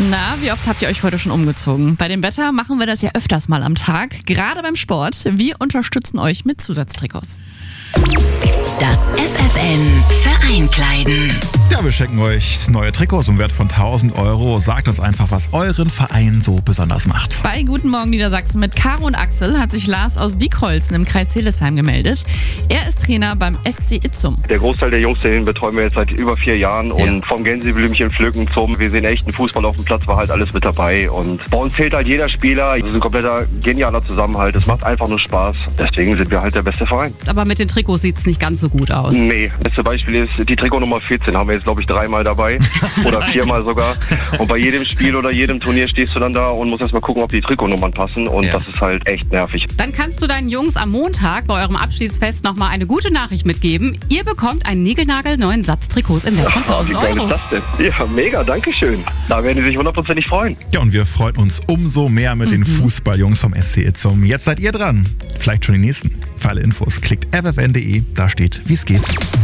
Na, wie oft habt ihr euch heute schon umgezogen? Bei dem Wetter machen wir das ja öfters mal am Tag, gerade beim Sport. Wir unterstützen euch mit Zusatztrikots. Das FFN Vereinkleiden. Ja, wir schenken euch neue Trikots im Wert von 1.000 €. Sagt uns einfach, was euren Verein so besonders macht. Bei Guten Morgen Niedersachsen mit Caro und Axel hat sich Lars aus Diekholzen im Kreis Hildesheim gemeldet. Er ist Trainer beim SC Itzum. Der Großteil der Jungs, den betreuen wir jetzt seit über 4 Jahren. Und vom Gänseblümchen pflücken zum wir sehen echten Fußball auf dem Platz war halt alles mit dabei. Und bei uns zählt halt jeder Spieler. Das ist ein kompletter genialer Zusammenhalt. Es macht einfach nur Spaß. Deswegen sind wir halt der beste Verein. Aber mit den Trikots sieht es nicht ganz so gut aus. Nee, das beste Beispiel ist die Trikotnummer 14. Haben wir jetzt, glaube ich, 3-mal dabei. Oder 4-mal sogar. Und bei jedem Spiel oder jedem Turnier stehst du dann da und musst erstmal gucken, ob die Trikotnummern passen. Und das ist halt echt nervig. Dann kannst du deinen Jungs am Montag bei eurem Abschiedsfest nochmal eine gute Nachricht mitgeben. Ihr bekommt einen niegelnagelneuen Satz Trikots im Wert von 1.000 Wie geil €. ist das denn? Ja, mega, danke schön. Da werden die sich 100%ig freuen. Ja, und wir freuen uns umso mehr mit den Fußballjungs vom SC Itzum. Jetzt seid ihr dran. Vielleicht schon die nächsten. Für alle Infos klickt ffn.de, da steht, wie es geht.